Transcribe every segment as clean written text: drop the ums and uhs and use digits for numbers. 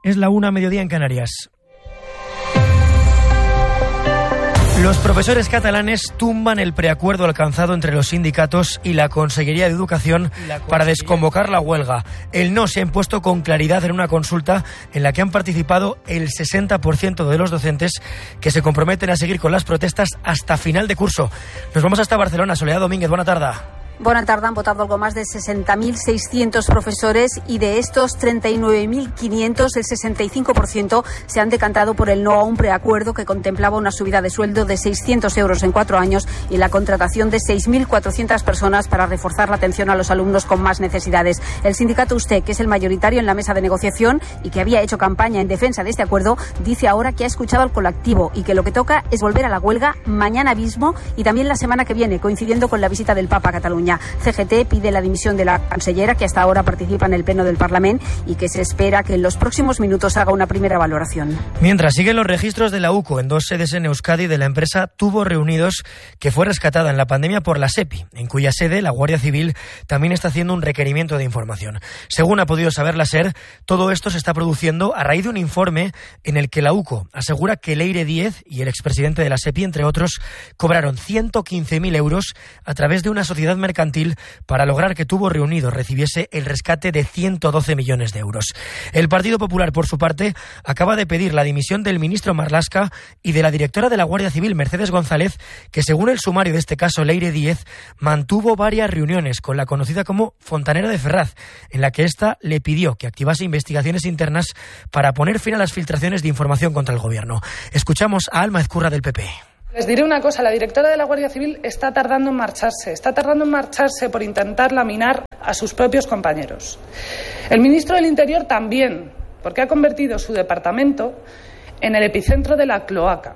Es la 1:00 en Canarias. Los profesores catalanes tumban el preacuerdo alcanzado entre los sindicatos y la Consellería de Educación para desconvocar la huelga. El no se ha impuesto con claridad en una consulta en la que han participado el 60% de los docentes, que se comprometen a seguir con las protestas hasta final de curso. Nos vamos hasta Barcelona. Soledad Domínguez, buena tarde. Buenas tardes. Han votado algo más de 60.600 profesores y de estos 39.500, el 65%, se han decantado por el no a un preacuerdo que contemplaba una subida de sueldo de 600 euros en 4 años y la contratación de 6.400 personas para reforzar la atención a los alumnos con más necesidades. El sindicato USTE, que es el mayoritario en la mesa de negociación y que había hecho campaña en defensa de este acuerdo, dice ahora que ha escuchado al colectivo y que lo que toca es volver a la huelga mañana mismo y también la semana que viene, coincidiendo con la visita del Papa a Cataluña. CGT pide la dimisión de la cancellera, que hasta ahora participa en el pleno del Parlamento y que se espera que en los próximos minutos haga una primera valoración. Mientras siguen los registros de la UCO en 2 sedes en Euskadi de la empresa Tubos Reunidos, que fue rescatada en la pandemia por la SEPI, en cuya sede la Guardia Civil también está haciendo un requerimiento de información. Según ha podido saber la SER, todo esto se está produciendo a raíz de un informe en el que la UCO asegura que Leire Díez y el expresidente de la SEPI, entre otros, cobraron 115.000 euros a través de una sociedad mercantil para lograr que Tubos Reunidos recibiese el rescate de 112 millones de euros. El Partido Popular, por su parte, acaba de pedir la dimisión del ministro Marlaska y de la directora de la Guardia Civil, Mercedes González, que según el sumario de este caso, Leire Díez, mantuvo varias reuniones con la conocida como Fontanera de Ferraz, en la que ésta le pidió que activase investigaciones internas para poner fin a las filtraciones de información contra el gobierno. Escuchamos a Alma Ezcurra del PP. Les diré una cosa, la directora de la Guardia Civil está tardando en marcharse por intentar laminar a sus propios compañeros. El ministro del Interior también, porque ha convertido su departamento en el epicentro de la cloaca.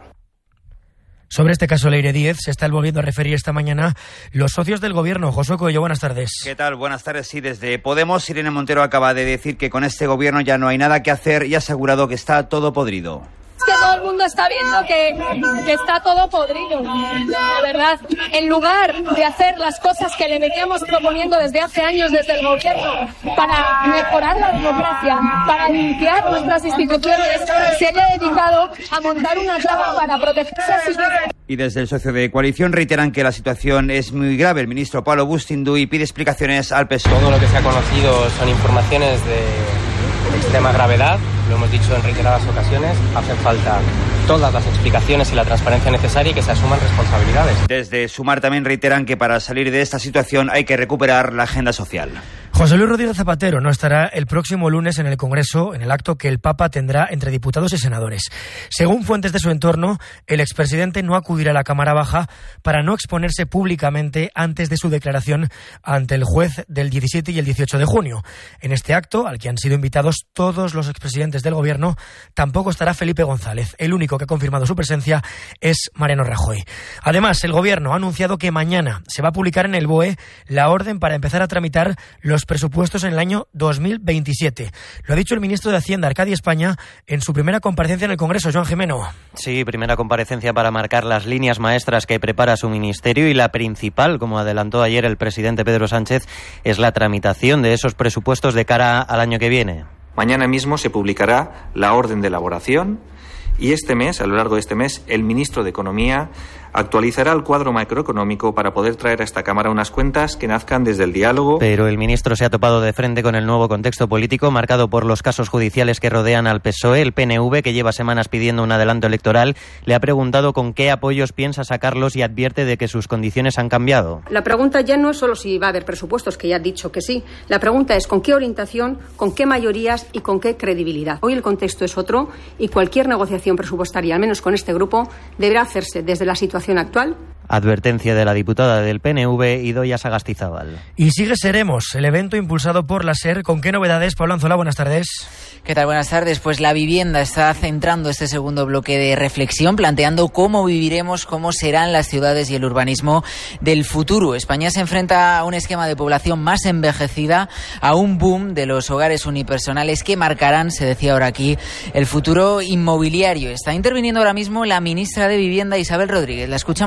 Sobre este caso Leire Díez se están volviendo a referir esta mañana los socios del gobierno. Josué Coello, buenas tardes. ¿Qué tal? Buenas tardes. Sí, desde Podemos, Irene Montero acaba de decir que con este gobierno ya no hay nada que hacer y ha asegurado que está todo podrido. Que todo el mundo está viendo que está todo podrido, la verdad. En lugar de hacer las cosas que le veníamos proponiendo desde hace años desde el gobierno para mejorar la democracia, para limpiar nuestras instituciones, se haya dedicado a montar una trama para protegerse a sus... Y desde el socio de coalición reiteran que la situación es muy grave. El ministro Pablo Bustinduy pide explicaciones al PSOE. Todo lo que se ha conocido son informaciones de extrema gravedad, lo hemos dicho en reiteradas ocasiones, hacen falta todas las explicaciones y la transparencia necesaria y que se asuman responsabilidades. Desde Sumar también reiteran que para salir de esta situación hay que recuperar la agenda social. José Luis Rodríguez Zapatero no estará el próximo lunes en el Congreso, en el acto que el Papa tendrá entre diputados y senadores. Según fuentes de su entorno, el expresidente no acudirá a la Cámara Baja para no exponerse públicamente antes de su declaración ante el juez del 17 y el 18 de junio. En este acto, al que han sido invitados todos los expresidentes del Gobierno, tampoco estará Felipe González. El único que ha confirmado su presencia es Mariano Rajoy. Además, el Gobierno ha anunciado que mañana se va a publicar en el BOE la orden para empezar a tramitar los presupuestos en el año 2027. Lo ha dicho el ministro de Hacienda, Arcadio España, en su primera comparecencia en el Congreso. Joan Gimeno. Sí, primera comparecencia para marcar las líneas maestras que prepara su ministerio y la principal, como adelantó ayer el presidente Pedro Sánchez, es la tramitación de esos presupuestos de cara al año que viene. Mañana mismo se publicará la orden de elaboración y este mes, a lo largo de este mes, el ministro de Economía actualizará el cuadro macroeconómico para poder traer a esta Cámara unas cuentas que nazcan desde el diálogo. Pero el ministro se ha topado de frente con el nuevo contexto político marcado por los casos judiciales que rodean al PSOE. El PNV, que lleva semanas pidiendo un adelanto electoral, le ha preguntado con qué apoyos piensa sacarlos y advierte de que sus condiciones han cambiado. La pregunta ya no es solo si va a haber presupuestos, que ya ha dicho que sí. La pregunta es con qué orientación, con qué mayorías y con qué credibilidad. Hoy el contexto es otro y cualquier negociación presupuestaria, al menos con este grupo, deberá hacerse desde la situación actual. Advertencia de la diputada del PNV, Idoia Sagastizábal. Y sigue Seremos, el evento impulsado por la SER. ¿Con qué novedades? Pablo Anzola, buenas tardes. ¿Qué tal? Buenas tardes. Pues la vivienda está centrando este segundo bloque de reflexión, planteando cómo viviremos, cómo serán las ciudades y el urbanismo del futuro. España se enfrenta a un esquema de población más envejecida, a un boom de los hogares unipersonales que marcarán, se decía ahora aquí, el futuro inmobiliario. Está interviniendo ahora mismo la ministra de Vivienda, Isabel Rodríguez. La escuchamos en directo.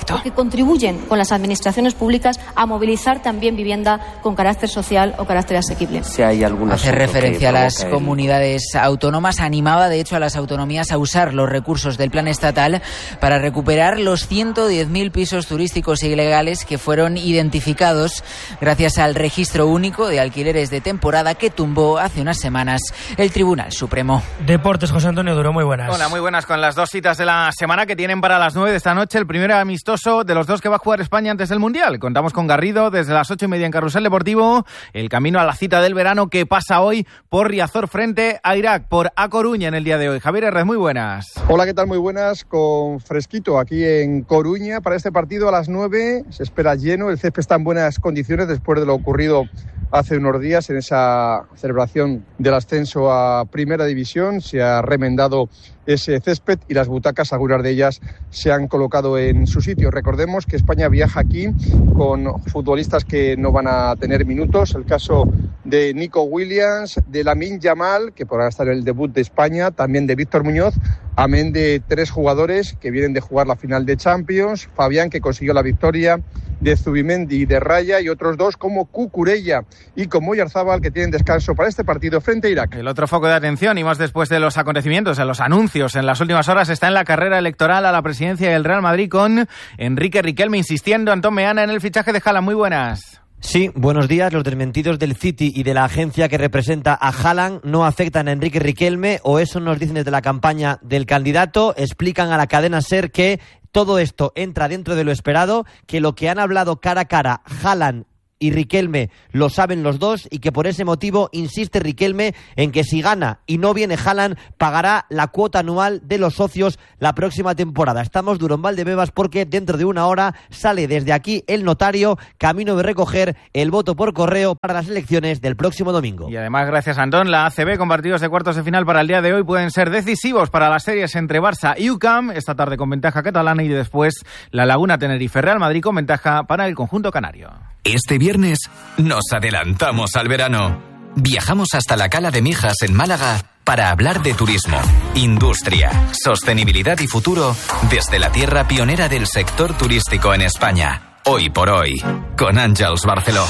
proyecto. Que contribuyen con las administraciones públicas a movilizar también vivienda con carácter social o carácter asequible. Si hay hace referencia a las comunidades autónomas, animaba de hecho a las autonomías a usar los recursos del plan estatal para recuperar los 110.000 pisos turísticos ilegales que fueron identificados gracias al registro único de alquileres de temporada que tumbó hace unas semanas el Tribunal Supremo. Deportes, José Antonio Duro, muy buenas. Hola, muy buenas, con las 2 citas de la semana que tienen para las 9 de esta noche, el primer amistoso de los 2 que va a jugar España antes del Mundial. Contamos con Garrido desde las 8:30 en Carrusel Deportivo, el camino a la cita del verano que pasa hoy por Riazor frente a Irak, por A Coruña en el día de hoy. Javier Herrez, muy buenas. Hola, ¿qué tal? Muy buenas, con fresquito aquí en Coruña para este partido a las 9. Se espera lleno, el césped está en buenas condiciones después de lo ocurrido hace unos días en esa celebración del ascenso a Primera División. Se ha remendado ese césped y las butacas, algunas de ellas, se han colocado en su sitio. Recordemos que España viaja aquí con futbolistas que no van a tener minutos. El caso de Nico Williams, de Lamine Yamal, que podrá estar en el debut de España, también de Víctor Muñoz, amén de 3 jugadores que vienen de jugar la final de Champions, Fabián, que consiguió la victoria, de Zubimendi y de Raya, y otros 2 como Cucurella y como Oyarzábal, que tienen descanso para este partido frente a Irak. El otro foco de atención, y más después de los acontecimientos, en los anuncios en las últimas horas, está en la carrera electoral a la presidencia del Real Madrid con Enrique Riquelme insistiendo, Antón Meana, en el fichaje de Haaland. Muy buenas. Sí, buenos días. Los desmentidos del City y de la agencia que representa a Haaland no afectan a Enrique Riquelme, o eso nos dicen desde la campaña del candidato. Explican a la cadena SER que todo esto entra dentro de lo esperado, que lo que han hablado cara a cara Haaland y Riquelme lo saben los dos, y que por ese motivo insiste Riquelme en que si gana y no viene Haaland, pagará la cuota anual de los socios la próxima temporada. Estamos duro en Valdebebas porque dentro de una hora sale desde aquí el notario, camino de recoger el voto por correo para las elecciones del próximo domingo. Y además, gracias Antón, la ACB con partidos de cuartos de final para el día de hoy pueden ser decisivos para las series entre Barça y UCAM, esta tarde con ventaja catalana, y después La Laguna, Tenerife, Real Madrid con ventaja para el conjunto canario. Este viernes nos adelantamos al verano. Viajamos hasta la Cala de Mijas en Málaga para hablar de turismo, industria, sostenibilidad y futuro desde la tierra pionera del sector turístico en España. Hoy por hoy, con Àngels Barceló.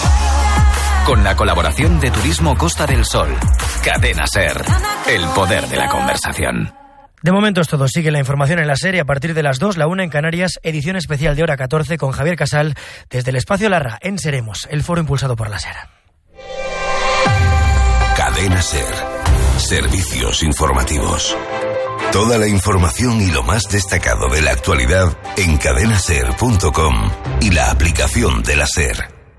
Con la colaboración de Turismo Costa del Sol. Cadena SER, el poder de la conversación. De momento es todo. Sigue la información en la serie a partir de las 2, la 1 en Canarias, edición especial de hora 14 con Javier Casal desde el Espacio Larra en Seremos, el foro impulsado por la SER. Cadena SER. Servicios informativos. Toda la información y lo más destacado de la actualidad en cadenaser.com y la aplicación de la SER.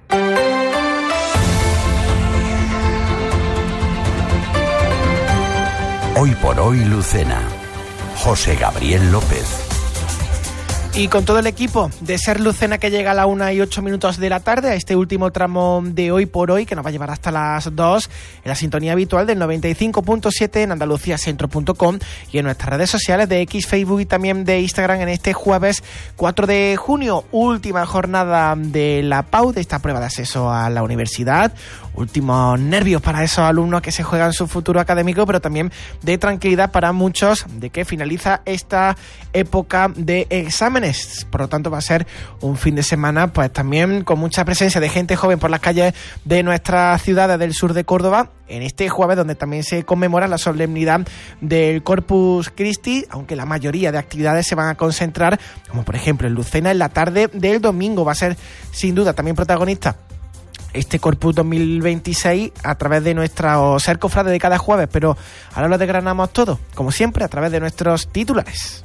Hoy por hoy, Lucena. José Gabriel López. Y con todo el equipo de SER Lucena, que llega a la 1:08 de la tarde, a este último tramo de Hoy por Hoy, que nos va a llevar hasta las 2, en la sintonía habitual del 95.7 en andaluciacentro.com y en nuestras redes sociales de X, Facebook y también de Instagram, en este jueves 4 de junio, última jornada de la PAU, de esta prueba de acceso a la universidad. Últimos nervios para esos alumnos que se juegan su futuro académico, pero también de tranquilidad para muchos de que finaliza esta época de exámenes. Por lo tanto, va a ser un fin de semana pues también con mucha presencia de gente joven por las calles de nuestras ciudades del sur de Córdoba, en este jueves donde también se conmemora la solemnidad del Corpus Christi, aunque la mayoría de actividades se van a concentrar, como por ejemplo en Lucena, en la tarde del domingo. Va a ser sin duda también protagonista este Corpus 2026 a través de nuestro SER Cofrade de cada jueves, pero ahora lo desgranamos todo, como siempre, a través de nuestros titulares.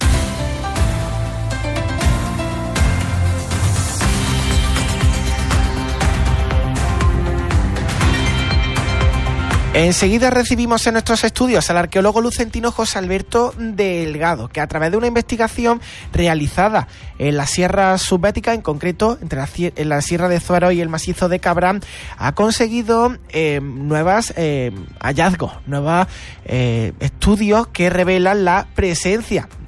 Enseguida recibimos en nuestros estudios al arqueólogo lucentino José Alberto Delgado, que a través de una investigación realizada en la Sierra Subbética, en concreto en la Sierra de Zuero y el Macizo de Cabra, ha conseguido nuevos hallazgos, nuevos estudios que revelan la presencia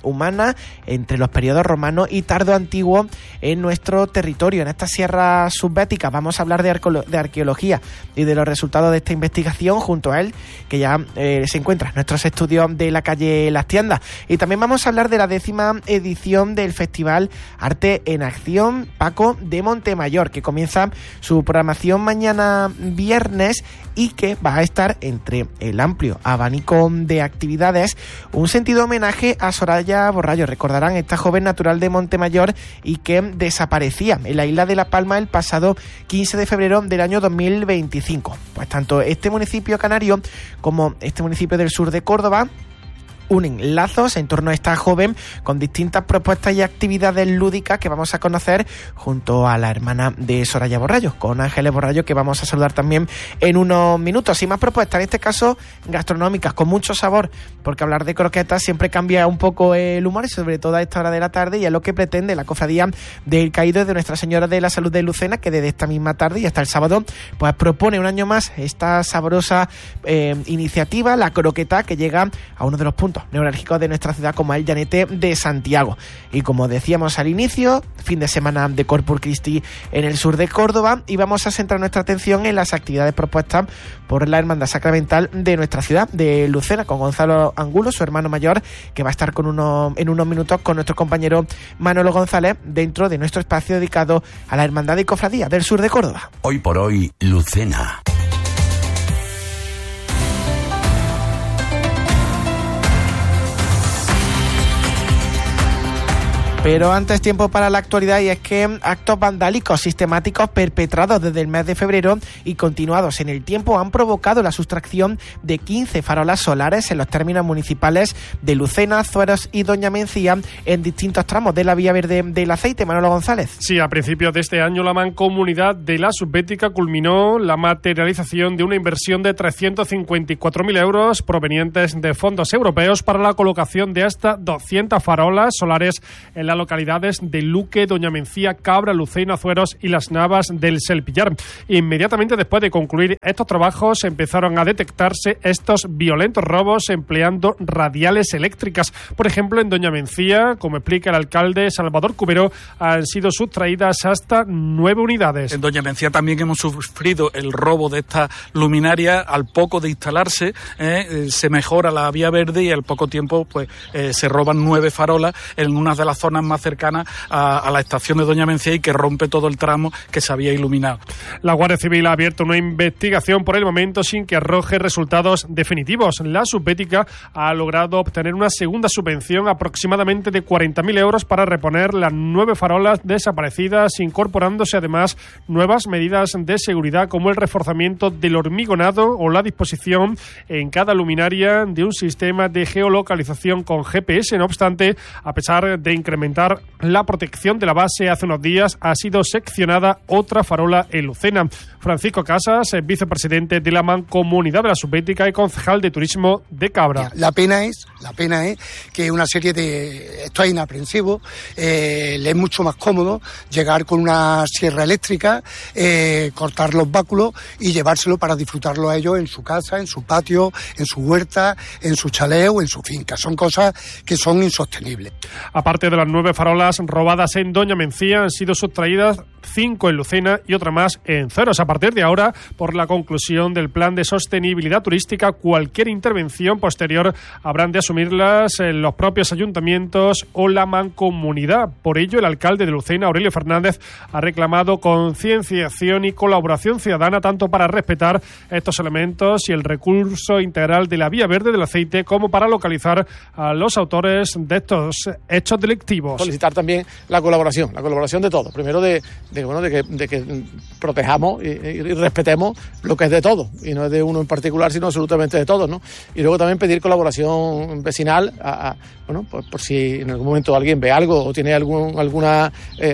humana entre los periodos romano y tardoantiguo en nuestro territorio, en esta sierra subbética. Vamos a hablar de arqueología y de los resultados de esta investigación junto a él, que ya se encuentra en nuestros estudios de la calle Las Tiendas. Y también vamos a hablar de la 10ª edición del Festival Arte en Acción Paco de Montemayor, que comienza su programación mañana viernes y que va a estar entre el amplio abanico de actividades un sentido homenaje a Soraya Borrallo. Recordarán, esta joven natural de Montemayor y que desaparecía en la isla de La Palma el pasado 15 de febrero del año 2025. Pues tanto este municipio canario como este municipio del sur de Córdoba unen lazos en torno a esta joven con distintas propuestas y actividades lúdicas que vamos a conocer junto a la hermana de Soraya Borrallo, con Ángeles Borrallo, que vamos a saludar también en unos minutos. Y más propuestas, en este caso gastronómicas, con mucho sabor, porque hablar de croquetas siempre cambia un poco el humor, y sobre todo a esta hora de la tarde, y es lo que pretende la Cofradía del Caído de Nuestra Señora de la Salud de Lucena, que desde esta misma tarde y hasta el sábado pues propone un año más esta sabrosa iniciativa, la croqueta, que llega a uno de los puntos neurálgicos de nuestra ciudad, como el Llanete de Santiago. Y como decíamos al inicio, fin de semana de Corpus Christi en el sur de Córdoba, y vamos a centrar nuestra atención en las actividades propuestas por la Hermandad Sacramental de nuestra ciudad de Lucena, con Gonzalo Angulo, su hermano mayor, que va a estar en unos minutos con nuestro compañero Manolo González dentro de nuestro espacio dedicado a la Hermandad y Cofradía del sur de Córdoba. Hoy por hoy, Lucena. Pero antes, tiempo para la actualidad, y es que actos vandálicos sistemáticos perpetrados desde el mes de febrero y continuados en el tiempo han provocado la sustracción de 15 farolas solares en los términos municipales de Lucena, Zueros y Doña Mencía en distintos tramos de la Vía Verde del Aceite. Manolo González. Sí, a principios de este año la Mancomunidad de la Subbética culminó la materialización de una inversión de 354.000 euros provenientes de fondos europeos para la colocación de hasta 200 farolas solares en las localidades de Luque, Doña Mencía, Cabra, Lucena, Zueros y Las Navas del Selpillar. Inmediatamente después de concluir estos trabajos empezaron a detectarse estos violentos robos empleando radiales eléctricas. Por ejemplo, en Doña Mencía, como explica el alcalde Salvador Cubero, han sido sustraídas hasta 9 unidades. En Doña Mencía también hemos sufrido el robo de esta luminaria. Al poco de instalarse se mejora la vía verde y al poco tiempo pues se roban 9 farolas en una de las zonas más cercanas a la estación de Doña Mencía y que rompe todo el tramo que se había iluminado. La Guardia Civil ha abierto una investigación por el momento sin que arroje resultados definitivos. La Subbética ha logrado obtener una segunda subvención aproximadamente de 40.000 euros para reponer las 9 farolas desaparecidas, incorporándose además nuevas medidas de seguridad como el reforzamiento del hormigonado o la disposición en cada luminaria de un sistema de geolocalización con GPS. No obstante, a pesar de incrementar la protección de la base, hace unos días ha sido seccionada otra farola en Lucena. Francisco Casas, vicepresidente de la Mancomunidad de la Subbética y concejal de Turismo de Cabra. La pena es que una serie de... Esto es inaprensivo, le es mucho más cómodo llegar con una sierra eléctrica, cortar los báculos y llevárselo para disfrutarlo a ellos en su casa, en su patio, en su huerta, en su chalet o en su finca. Son cosas que son insostenibles. Aparte de las 9 farolas robadas en Doña Mencía, han sido sustraídas 5 en Lucena y otra más en Zueros. A partir de ahora, por la conclusión del plan de sostenibilidad turística, cualquier intervención posterior habrán de asumirlas los propios ayuntamientos o la mancomunidad. Por ello, el alcalde de Lucena, Aurelio Fernández, ha reclamado concienciación y colaboración ciudadana tanto para respetar estos elementos y el recurso integral de la Vía Verde del Aceite como para localizar a los autores de estos hechos delictivos. Solicitar también la colaboración de todos. Primero de que protejamos y respetemos lo que es de todos, y no es de uno en particular, sino absolutamente de todos, ¿no? Y luego también pedir colaboración vecinal pues por si en algún momento alguien ve algo o tiene alguna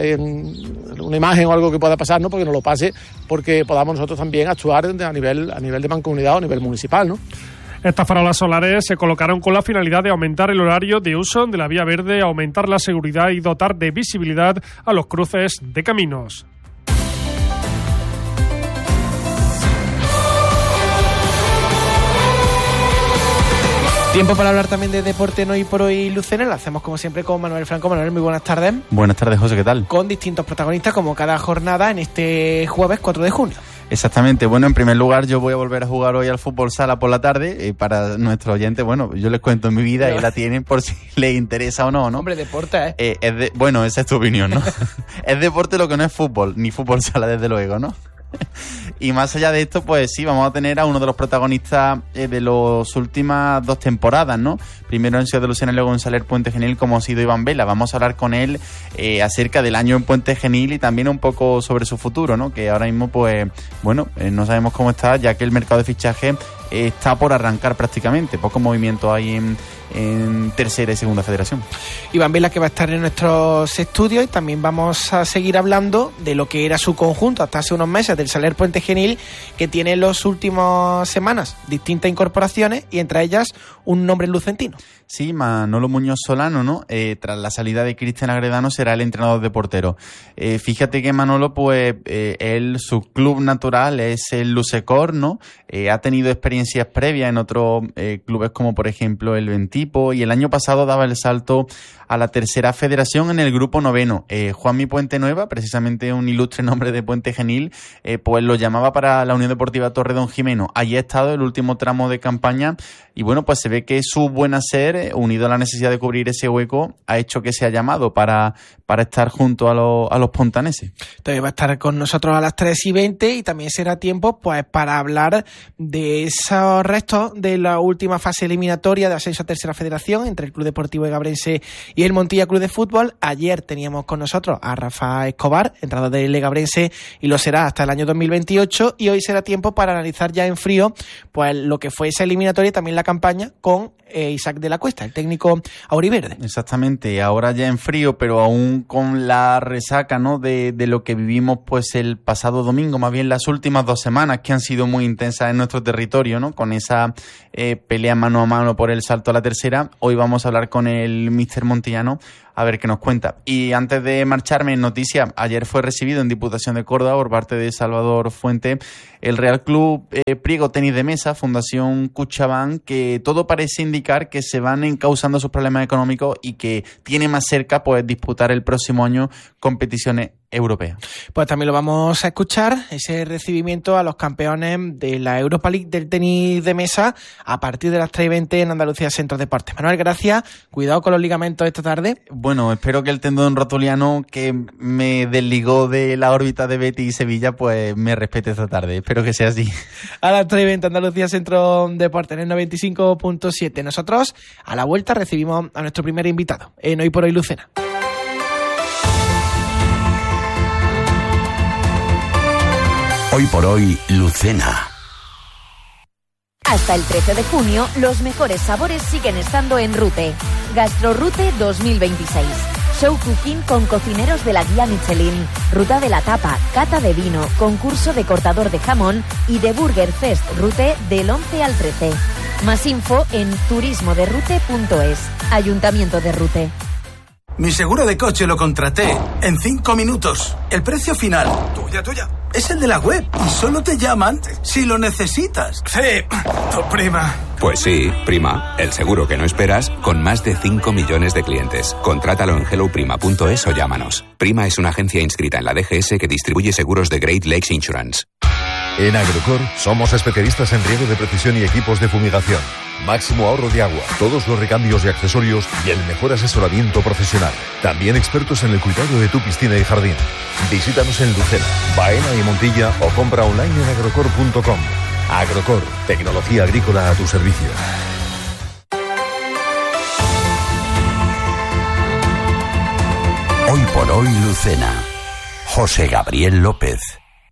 imagen o algo que pueda pasar, ¿no? Porque nos lo pase, porque podamos nosotros también actuar a nivel de mancomunidad o a nivel municipal, ¿no? Estas farolas solares se colocaron con la finalidad de aumentar el horario de uso de la vía verde, aumentar la seguridad y dotar de visibilidad a los cruces de caminos. Tiempo para hablar también de deporte en Hoy por Hoy Lucena. Lo hacemos como siempre con Manuel Franco. Manuel, muy buenas tardes. Buenas tardes, José, ¿qué tal? Con distintos protagonistas como cada jornada en este jueves 4 de junio. Exactamente. Bueno, en primer lugar, yo voy a volver a jugar hoy al fútbol sala por la tarde. Para nuestros oyentes, bueno, yo les cuento mi vida y la tienen por si les interesa o no, ¿no? Hombre, deporte, bueno, esa es tu opinión, ¿no? Es deporte lo que no es fútbol, ni fútbol sala, desde luego, ¿no? Y más allá de esto, pues sí, vamos a tener a uno de los protagonistas de las últimas 2 temporadas, ¿no? Primero en Ciudad de Lucena y luego en Saler Puente Genil, como ha sido Iván Vela. Vamos a hablar con él acerca del año en Puente Genil y también un poco sobre su futuro, ¿no? Que ahora mismo, pues, bueno, no sabemos cómo está, ya que el mercado de fichaje está por arrancar prácticamente. Poco movimiento hay en tercera y segunda federación. Iván Vela, que va a estar en nuestros estudios, y también vamos a seguir hablando de lo que era su conjunto hasta hace unos meses del Saler Puente Genil, que tiene en las últimas semanas distintas incorporaciones y entre ellas un nombre lucentino. Sí, Manolo Muñoz Solano, ¿no? Tras la salida de Cristian Agredano será el entrenador de portero. Fíjate que Manolo, pues, su club natural es el Lusecor, ¿no? Ha tenido experiencias previas en otros clubes como por ejemplo el Ventipo, y el año pasado daba el salto a la tercera federación en el grupo 9. Juanmi Puente Nueva, precisamente un ilustre nombre de Puente Genil, pues lo llamaba para la Unión Deportiva Torredonjimeno. Allí ha estado el último tramo de campaña y bueno, pues se ve que su buen hacer, unido a la necesidad de cubrir ese hueco, ha hecho que sea llamado para estar junto a los pontaneses. Entonces va a estar con nosotros a las 3:20 y también será tiempo pues para hablar de esos restos de la última fase eliminatoria de ascenso a tercera federación entre el Club Deportivo Legabrense y el Montilla Club de Fútbol. Ayer teníamos con nosotros a Rafa Escobar, entrenador del Legabrense, y lo será hasta el año 2028, y hoy será tiempo para analizar ya en frío pues lo que fue esa eliminatoria y también la campaña con Isaac de la Cuesta, el técnico auriverde. Exactamente, ahora ya en frío, pero aún con la resaca, ¿no? de lo que vivimos pues el pasado domingo, más bien las últimas 2 semanas que han sido muy intensas en nuestro territorio, ¿no? Con esa pelea mano a mano por el salto a la tercera. Hoy vamos a hablar con el míster montillano a ver qué nos cuenta. Y antes de marcharme, en noticia, ayer fue recibido en Diputación de Córdoba por parte de Salvador Fuente el Real Club Priego Tenis de Mesa, Fundación Cuchabán, que todo parece indicar que se van encauzando sus problemas económicos y que tiene más cerca pues disputar el próximo año competiciones europeas. Pues también lo vamos a escuchar, ese recibimiento a los campeones de la Europa League del tenis de mesa a partir de las 3:20 en Andalucía Centro Deportes. Manuel, gracias. Cuidado con los ligamentos esta tarde. Bueno, espero que el tendón rotuliano que me desligó de la órbita de Betis y Sevilla pues me respete esta tarde. Espero que sea así. A las 3:20 Andalucía Centro Deportes en el 95.7. Nosotros a la vuelta recibimos a nuestro primer invitado en Hoy por Hoy Lucena. Hoy por Hoy Lucena. Hasta el 13 de junio, los mejores sabores siguen estando en Rute. Gastrorute 2026. Show cooking con cocineros de la guía Michelin. Ruta de la tapa, cata de vino, concurso de cortador de jamón y de Burger Fest Rute del 11 al 13. Más info en turismoderrute.es. Ayuntamiento de Rute. Mi seguro de coche lo contraté en 5 minutos. El precio final, tuya, es el de la web y solo te llaman si lo necesitas. Sí, tu prima. Pues sí, Prima, el seguro que no esperas con más de 5 millones de clientes. Contrátalo en helloprima.es o llámanos. Prima es una agencia inscrita en la DGS que distribuye seguros de Great Lakes Insurance. En Agrocor somos especialistas en riego de precisión y equipos de fumigación. Máximo ahorro de agua, todos los recambios y accesorios y el mejor asesoramiento profesional. También expertos en el cuidado de tu piscina y jardín. Visítanos en Lucena, Baena y Montilla o compra online en agrocor.com. Agrocor, tecnología agrícola a tu servicio. Hoy por Hoy Lucena. José Gabriel López.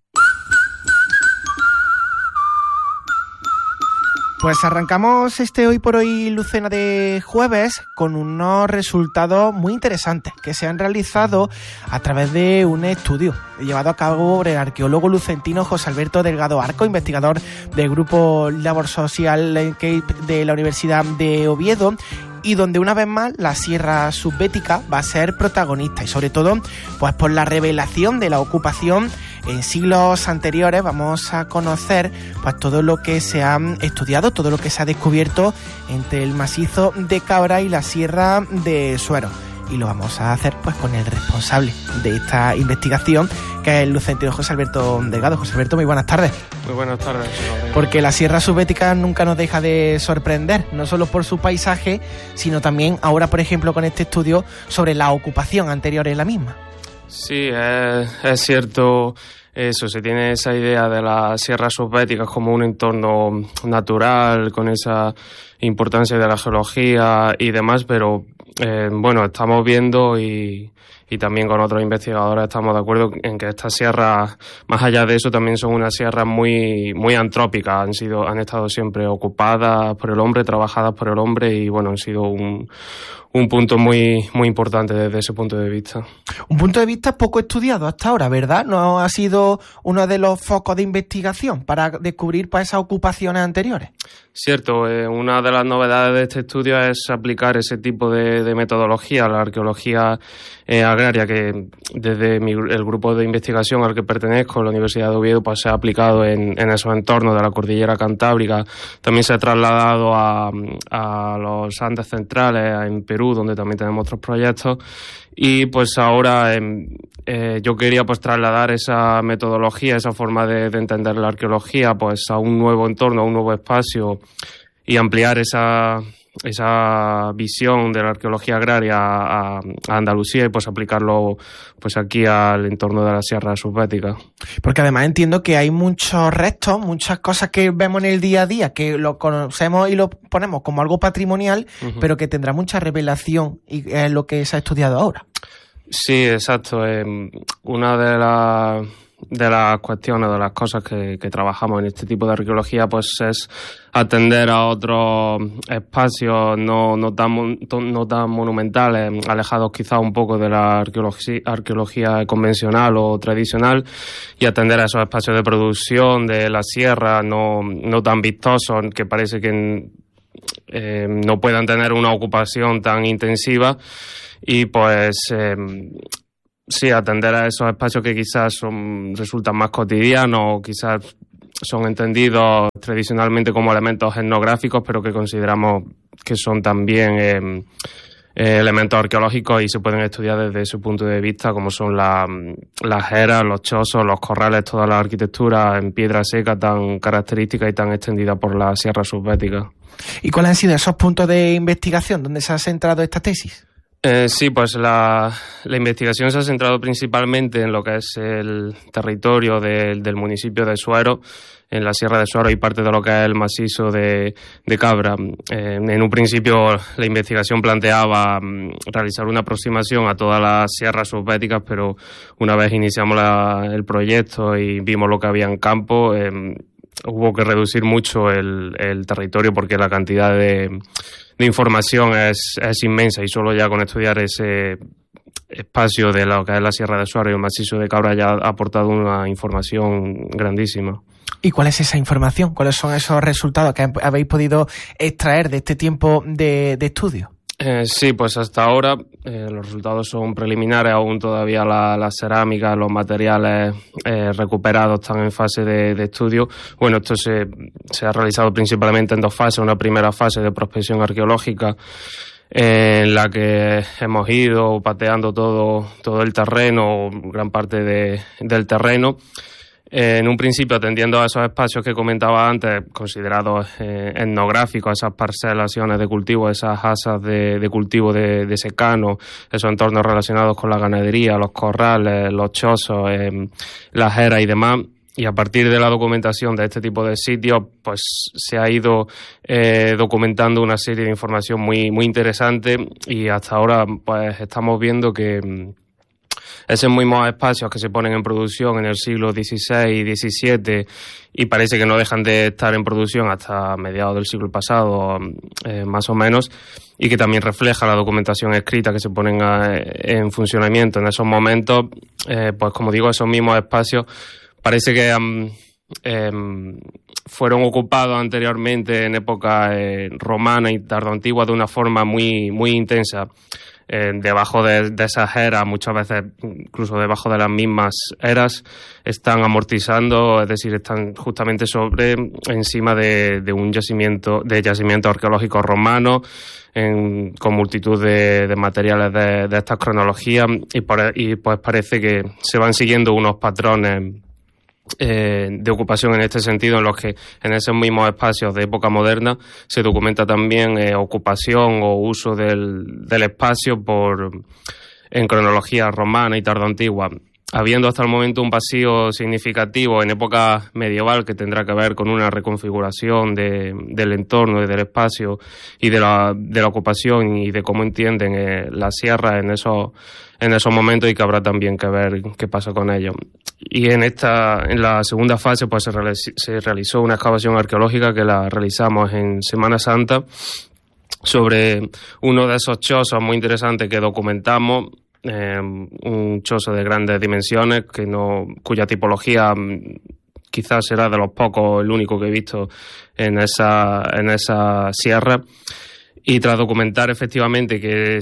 Pues arrancamos este Hoy por Hoy Lucena de jueves con unos resultados muy interesantes que se han realizado a través de un estudio llevado a cabo por el arqueólogo lucentino José Alberto Delgado Arco, investigador del grupo Labor Social Landscape de la Universidad de Oviedo, y donde una vez más la Sierra Subbética va a ser protagonista y sobre todo pues por la revelación de la ocupación en siglos anteriores vamos a conocer pues todo lo que se ha estudiado, todo lo que se ha descubierto entre el macizo de Cabra y la Sierra de Suero. Y lo vamos a hacer pues con el responsable de esta investigación, que es el lucentino José Alberto Delgado. José Alberto, muy buenas tardes. Muy buenas tardes. Porque la Sierra Subbética nunca nos deja de sorprender, no solo por su paisaje, sino también ahora, por ejemplo, con este estudio sobre la ocupación anterior en la misma. Sí, es cierto eso, se tiene esa idea de las sierras subbéticas como un entorno natural, con esa importancia de la geología y demás, pero bueno, estamos viendo y también con otros investigadores estamos de acuerdo en que estas sierras, más allá de eso, también son unas sierras muy antrópicas, han estado siempre ocupadas por el hombre, trabajadas por el hombre y bueno, han sido un punto muy importante desde ese punto de vista. Un punto de vista poco estudiado hasta ahora, ¿verdad? ¿No ha sido uno de los focos de investigación para descubrir pues, esas ocupaciones anteriores? Cierto, una de las novedades de este estudio es aplicar ese tipo de metodología, la arqueología agraria, que desde el grupo de investigación al que pertenezco, la Universidad de Oviedo, pues se ha aplicado en esos entornos de la cordillera Cantábrica. También se ha trasladado a los Andes centrales, en Perú, donde también tenemos otros proyectos. Y pues ahora yo quería pues trasladar esa metodología, esa forma de entender la arqueología pues a un nuevo entorno, a un nuevo espacio y ampliar esa visión de la arqueología agraria a Andalucía y pues aplicarlo pues aquí al entorno de la Sierra Subbética. Porque además entiendo que hay muchos restos, muchas cosas que vemos en el día a día, que lo conocemos y lo ponemos como algo patrimonial, pero que tendrá mucha revelación y es lo que se ha estudiado ahora. Sí, exacto. Una de las cuestiones, de las cosas que trabajamos en este tipo de arqueología, pues es atender a otros espacios no tan monumentales, alejados quizás un poco de la arqueología convencional o tradicional, y atender a esos espacios de producción de la sierra no tan vistosos, que parece que no puedan tener una ocupación tan intensiva, y pues sí, atender a esos espacios que quizás resultan más cotidianos o quizás son entendidos tradicionalmente como elementos etnográficos, pero que consideramos que son también elementos arqueológicos y se pueden estudiar desde ese punto de vista, como son las eras, los chozos, los corrales, toda la arquitectura en piedra seca tan característica y tan extendida por la Sierra Subbética. ¿Y cuáles han sido esos puntos de investigación donde se ha centrado esta tesis? Sí, pues la investigación se ha centrado principalmente en lo que es el territorio del municipio de Suero, en la Sierra de Suero y parte de lo que es el macizo de Cabra. En un principio la investigación planteaba realizar una aproximación a todas las sierras subbéticas, pero una vez iniciamos el proyecto y vimos lo que había en campo, hubo que reducir mucho el territorio porque la cantidad de información es inmensa y solo ya con estudiar ese espacio de lo que es la Sierra de Suero y el macizo de Cabra ya ha aportado una información grandísima. ¿Y cuál es esa información? ¿Cuáles son esos resultados que habéis podido extraer de este tiempo de estudio? Sí, pues hasta ahora los resultados son preliminares, aún todavía la cerámica, los materiales recuperados están en fase de estudio. Bueno, esto se ha realizado principalmente en dos fases. Una primera fase de prospección arqueológica en la que hemos ido pateando todo el terreno, gran parte del terreno. En un principio atendiendo a esos espacios que comentaba antes, considerados etnográficos, esas parcelaciones de cultivo, esas asas de cultivo de secano, esos entornos relacionados con la ganadería, los corrales, los chozos, las eras y demás. Y a partir de la documentación de este tipo de sitios, pues se ha ido documentando una serie de información muy interesante y hasta ahora pues estamos viendo que esos mismos espacios que se ponen en producción en el siglo XVI y XVII y parece que no dejan de estar en producción hasta mediados del siglo pasado, más o menos, y que también refleja la documentación escrita que se ponen en funcionamiento en esos momentos, pues como digo, esos mismos espacios parece que fueron ocupados anteriormente en época romana y tardoantigua de una forma muy intensa. debajo de esas eras, muchas veces incluso debajo de las mismas eras, están amortizando, es decir, están justamente encima de un yacimientos arqueológicos romanos, con multitud de materiales de estas cronologías, y pues parece que se van siguiendo unos patrones de ocupación en este sentido, en los que en esos mismos espacios de época moderna se documenta también ocupación o uso del espacio en cronología romana y tardoantigua, habiendo hasta el momento un vacío significativo en época medieval que tendrá que ver con una reconfiguración del entorno y del espacio y de la ocupación y de cómo entienden la sierra en esos momentos, y que habrá también que ver qué pasa con ellos. Y en la segunda fase pues se realizó una excavación arqueológica que la realizamos en Semana Santa sobre uno de esos chozos muy interesantes que documentamos, un chozo de grandes dimensiones cuya tipología quizás será de los pocos el único que he visto en esa sierra, y tras documentar efectivamente que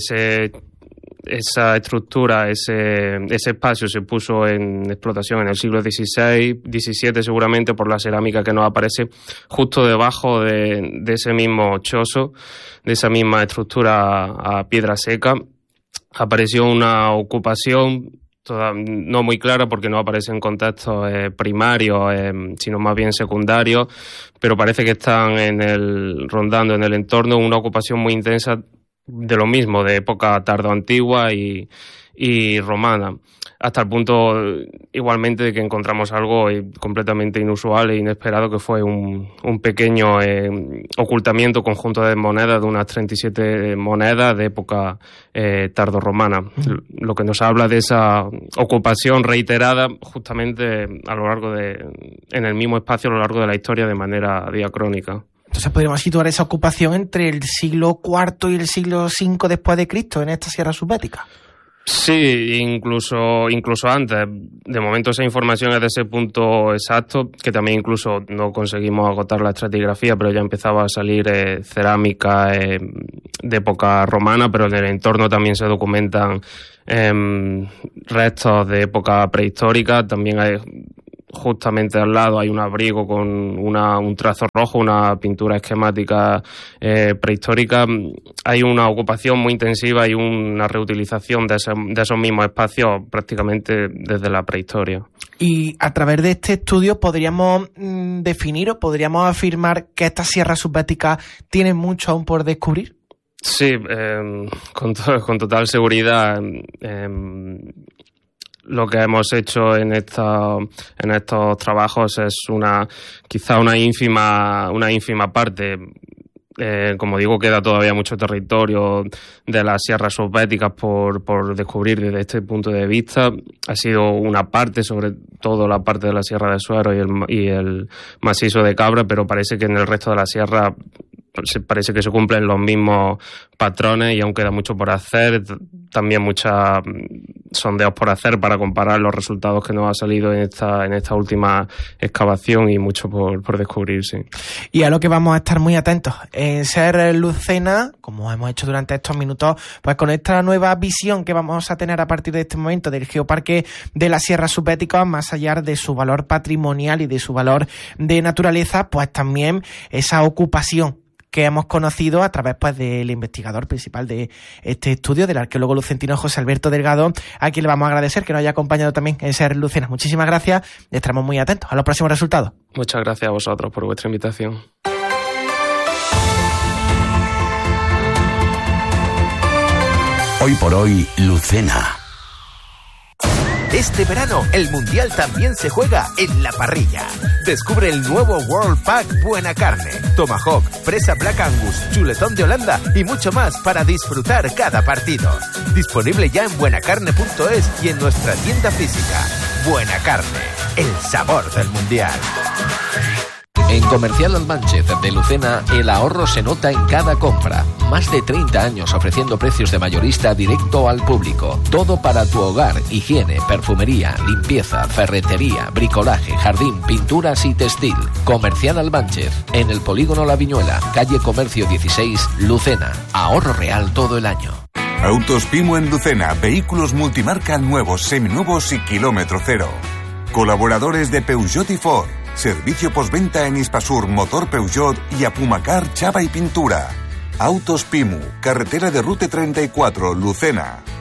esa estructura, ese espacio se puso en explotación en el siglo XVI, XVII seguramente, por la cerámica que nos aparece justo debajo de ese mismo chozo, de esa misma estructura a piedra seca. Apareció una ocupación no muy clara porque no aparece en contextos primarios, sino más bien secundarios, pero parece que están rondando en el entorno una ocupación muy intensa de lo mismo, de época tardoantigua y romana, hasta el punto igualmente de que encontramos algo completamente inusual e inesperado, que fue un pequeño ocultamiento conjunto de monedas, de unas 37 monedas de época tardorromana, lo que nos habla de esa ocupación reiterada justamente en el mismo espacio a lo largo de la historia de manera diacrónica. Entonces podríamos situar esa ocupación entre el siglo IV y el siglo V después de Cristo en esta sierra subbética. Sí, incluso antes. De momento esa información es de ese punto exacto, que también incluso no conseguimos agotar la estratigrafía, pero ya empezaba a salir cerámica de época romana, pero en el entorno también se documentan restos de época prehistórica. También hay, justamente al lado hay un abrigo con un trazo rojo, una pintura esquemática prehistórica. Hay una ocupación muy intensiva y una reutilización de esos mismos espacios prácticamente desde la prehistoria. Y a través de este estudio podríamos definir o podríamos afirmar que esta sierra subbética tiene mucho aún por descubrir. Sí, con total seguridad. Lo que hemos hecho en estos trabajos es quizá una ínfima parte. Como digo, queda todavía mucho territorio de las sierras subbéticas por descubrir desde este punto de vista. Ha sido una parte, sobre todo la parte de la Sierra de Suero y el macizo de Cabra, pero parece que en el resto de la sierra parece que se cumplen los mismos patrones y aún queda mucho por hacer, también muchos sondeos por hacer para comparar los resultados que nos ha salido en esta última excavación, y mucho por descubrir, sí. Y a lo que vamos a estar muy atentos en Ser Lucena, como hemos hecho durante estos minutos, pues con esta nueva visión que vamos a tener a partir de este momento del Geoparque de la Sierra Subbética, más allá de su valor patrimonial y de su valor de naturaleza, pues también esa ocupación que hemos conocido a través pues del investigador principal de este estudio, del arqueólogo lucentino José Alberto Delgado, a quien le vamos a agradecer que nos haya acompañado también en Ser Lucena. Muchísimas gracias y estaremos muy atentos a los próximos resultados. Muchas gracias a vosotros por vuestra invitación. Hoy por hoy, Lucena. Este verano, el Mundial también se juega en la parrilla. Descubre el nuevo World Pack Buena Carne, Tomahawk, Presa Black Angus, Chuletón de Holanda y mucho más para disfrutar cada partido. Disponible ya en buenacarne.es y en nuestra tienda física. Buena Carne, el sabor del Mundial. En Comercial Almanchez de Lucena, el ahorro se nota en cada compra. Más de 30 años ofreciendo precios de mayorista directo al público. Todo para tu hogar, higiene, perfumería, limpieza, ferretería, bricolaje, jardín, pinturas y textil. Comercial Almanchez, en el Polígono La Viñuela, calle Comercio 16, Lucena. Ahorro real todo el año. Autos Pimu en Lucena, vehículos multimarca nuevos, seminuevos y kilómetro cero. Colaboradores de Peugeot y Ford. Servicio postventa en Hispasur, Motor Peugeot y Apumacar, Chapa y Pintura. Autos Pimu, carretera de Rute 34, Lucena.